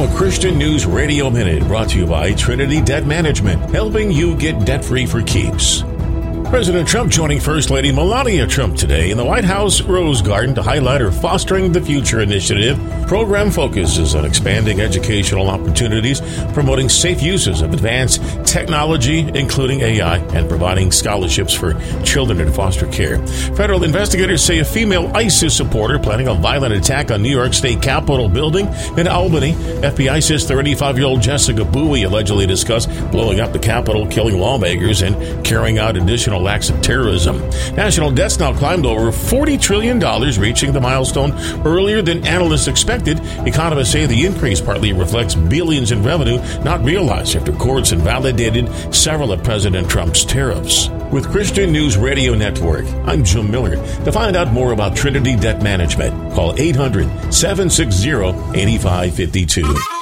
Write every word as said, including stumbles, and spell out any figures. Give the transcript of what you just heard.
The Christian News Radio Minute, brought to you by Trinity Debt Management, helping you get debt-free for keeps. President Trump joining First Lady Melania Trump today in the White House Rose Garden to highlight her Fostering the Future initiative. Program focuses on expanding educational opportunities, promoting safe uses of advanced technology, including A I, and providing scholarships for children in foster care. Federal investigators say a female ISIS supporter planning a violent attack on New York State Capitol building in Albany. F B I says thirty-five-year-old Jessica Bowie allegedly discussed blowing up the Capitol, killing lawmakers, and carrying out additional acts of terrorism. National debt's now climbed over forty trillion dollars, reaching the milestone earlier than analysts expected. Economists say the increase partly reflects billions in revenue not realized after courts invalidated several of President Trump's tariffs. With Christian News Radio Network, I'm Jim Miller. To find out more about Trinity Debt Management, call eight hundred, seven six zero, eight five five two.